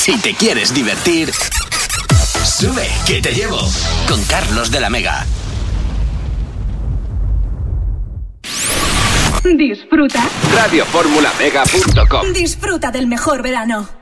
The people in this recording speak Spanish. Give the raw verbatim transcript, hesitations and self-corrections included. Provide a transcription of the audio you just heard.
Si te quieres divertir, sube, que te llevo. Con Carlos de la Mega. Disfruta. radio fórmula mega punto com. Disfruta del mejor verano.